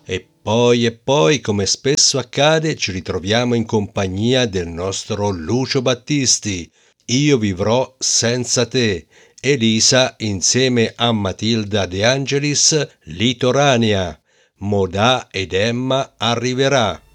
E poi, come spesso accade, ci ritroviamo in compagnia del nostro Lucio Battisti. Io vivrò senza te. Elisa insieme a Matilda De Angelis, Litorania. Modà ed Emma arriverà.